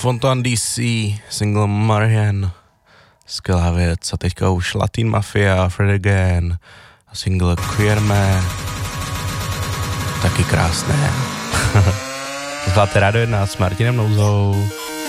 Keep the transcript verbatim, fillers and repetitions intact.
Fontaine D C, single Marian, skvělá věc. A teďka už Latin Mafia, Fred Again, single Queer Man, taky krásné. Zváte Rádio jedna s Martinem Nouzou.